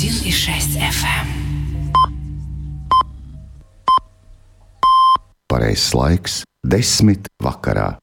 101,6 FM. Pareizs laiks 10 vakarā.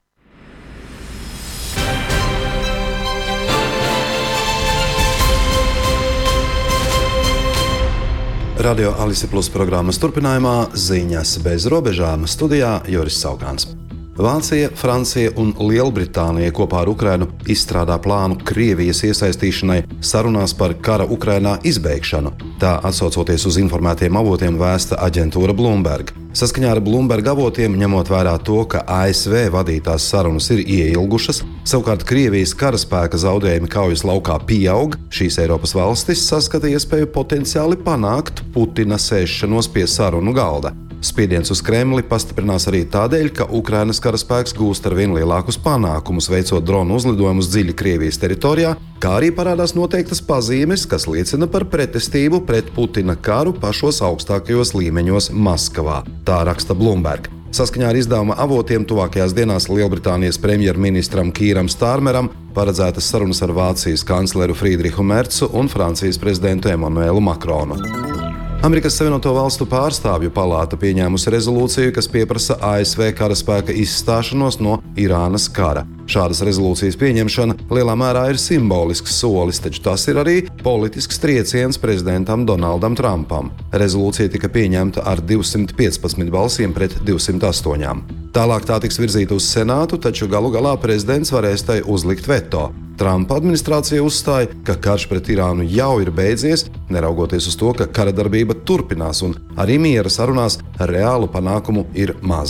Radio Alise Plus programmas turpinājumā ziņas bez robežām studijā Juris Saukāns. Vācija, Francija un Lielbritānija kopā ar Ukrainu izstrādā plānu Krievijas iesaistīšanai sarunās par kara Ukrainā izbeigšanu. Tā atsaucoties uz informētiem avotiem vēsta aģentūra Bloomberg. Saskaņā ar Bloomberg avotiem, ņemot vērā to, ka ASV vadītās sarunas ir ieilgušas, savukārt Krievijas karaspēka zaudējumi kaujas laukā pieaug, šīs Eiropas valstis saskata iespēju potenciāli panākt Putina sēšanos pie sarunu galda. Spiediens uz Kremli pastiprinās arī tādēļ, ka Ukrainas karaspēks gūst arvien lielākus panākumus, veicot dronu uzlidojumus dziļi Krievijas teritorijā, kā arī parādās noteiktas pazīmes, kas liecina par pretestību pret Putina karu pašos augstākajos līmeņos Maskavā. Tā raksta Bloomberg. Saskaņā ar izdevuma avotiem tuvākajās dienās Lielbritānijas premjerministram Kīram Stārmeram paredzētas sarunas ar Vācijas kancleru Friedrihu Mercu un Francijas prezidentu Emanuelu Makronu. Amerikas Savienoto Valstu pārstāvju palāta pieņēmusi rezolūciju, kas pieprasa ASV karaspēka izstāšanos no Irānas kara. Šādas rezolūcijas pieņemšana lielā mērā ir simbolisks solis, taču tas ir arī politisks trieciens prezidentam Donaldam Trumpam. Rezolūcija tika pieņemta ar 215 balsīm pret 208. Tālāk tā tiks virzīta uz Senātu, taču galu galā prezidents varēs tai uzlikt veto. Trumpa administrācija uzstāja, ka karš pret Irānu jau ir beidzies, neraugoties uz to, ka kara darbība turpinās un arī miera sarunās reālu panākumu ir maz.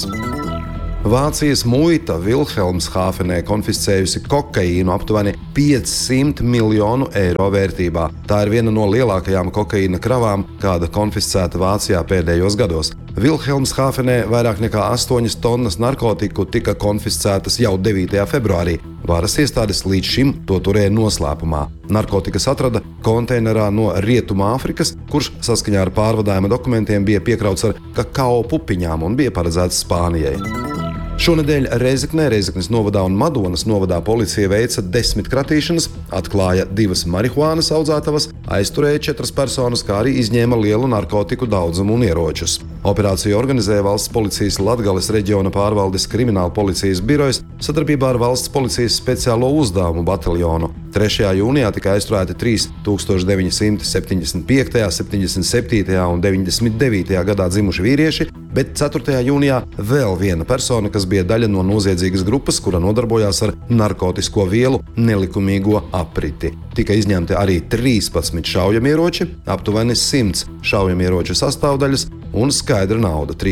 Vācijas muita Vilhelmshāfenē konfiscējusi kokaīnu aptuveni 500 miljonu eiro vērtībā. Tā ir viena no lielākajām kokaīna kravām, kāda konfiscēta Vācijā pēdējos gados. Vilhelmshāfenē vairāk nekā 8 tonnas narkotiku tika konfiscētas jau 9. februārī. Varas iestādes līdz šim to turēja noslēpumā. Narkotikas atrada konteinerā no Rietumāfrikas, kurš saskaņā ar pārvadājuma dokumentiem bija piekrauts ar kakao pupiņām un bija paredzēts Spānijai. Šonedēļ Rēzeknē, Rēzeknes novadā un Madonas novadā policija veica 10 kratīšanas, atklāja 2 marihuānas audzētavas, aizturēja 4 personas, kā arī izņēma lielu narkotiku daudzumu un ieročus. Operāciju organizēja Valsts policijas Latgales reģiona pārvaldes krimināla policijas birojs sadarbībā ar Valsts policijas speciālo uzdevumu bataljonu. 3. jūnijā tika aizturēti 1975., 77. un 99. gadā dzimuši vīrieši, bet 4. jūnijā vēl viena persona, kas bija daļa no noziedzīgas grupas, kura nodarbojās ar narkotisko vielu nelikumīgo apriti. Tika izņemti arī 13 šaujamieroči, aptuveni 100 šaujamieroču sastāvdaļas un skaidra nauda –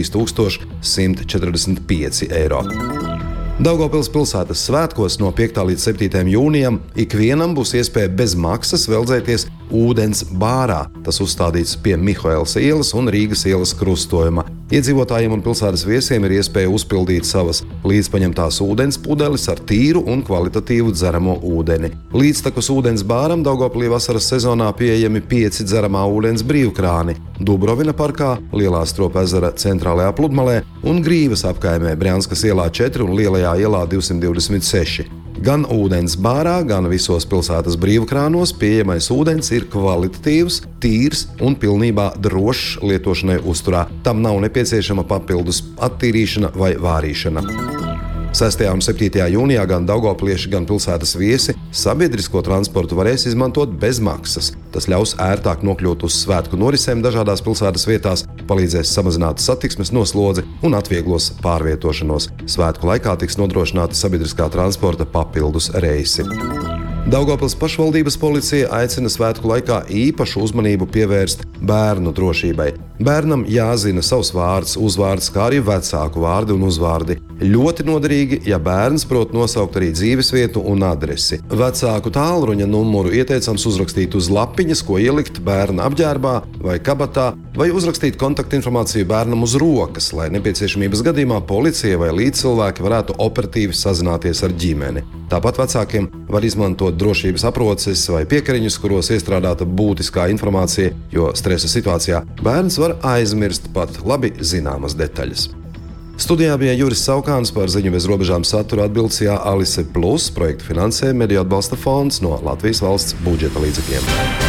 3145 eiro. Daugavpils pilsētas svētkos no 5. līdz 7. jūnijam ikvienam būs iespēja bez maksas veldzēties ūdens bārā. Tas uzstādīts pie Mihaēlas ielas un Rīgas ielas krustojuma. Iedzīvotājiem un pilsētas viesiem ir iespēja uzpildīt savas līdzpaņemtās ūdens pudeles ar tīru un kvalitatīvu dzeramo ūdeni. Līdztekus ūdens bāram Daugavpilī vasaras sezonā pieejami 5 dzeramā ūdens brīvkrāni – Dubrovina parkā, Lielā Stropa ezera centrālajā pludmalē un Grīvas apkaimē Brjanskas ielā 4 un Lielajā ielā 226. Gan ūdens bārā, gan visos pilsētas brīvkrānos pieejamais ūdens ir kvalitatīvs, tīrs un pilnībā drošs lietošanai uzturā. Tam nav nepieciešama papildus attīrīšana vai vārīšana. 6. un 7. jūnijā gan daugavpilieši, gan pilsētas viesi sabiedrisko transportu varēs izmantot bez maksas. Tas ļaus ērtāk nokļūt uz svētku norisēm dažādās pilsētas vietās, palīdzēs samazināt satiksmes noslodzi un atvieglos pārvietošanos. Svētku laikā tiks nodrošināti sabiedriskā transporta papildus reisi. Daugavpils pašvaldības policija aicina svētku laikā īpašu uzmanību pievērst bērnu drošībai. Bērnam jāzina savs vārds, uzvārds, kā arī vecāku vārdi un uzvārdi. Ļoti noderīgi, ja bērns prot nosaukt arī dzīvesvietu un adresi. Vecāku tālruņa numuru ieteicams uzrakstīt uz lapiņas, ko ielikt bērna apģērbā vai kabatā, vai uzrakstīt kontaktinformāciju bērnam uz rokas, lai nepieciešamības gadījumā policija vai līdzcilvēki varētu operatīvi sazināties ar ģimeni. Tāpat vecākiem var izmantot drošības aproces vai piekariņus, kuros iestrādāta būtiskā informācija, jo stresa situācijā bērns var aizmirst pat labi zināmas detaļas. Studijā bija Juris Saukāns, par ziņu bez robežām saturu atbilcijā Alise Plus projektu finansē Mediju atbalsta fonds no Latvijas valsts budžeta līdzekļiem.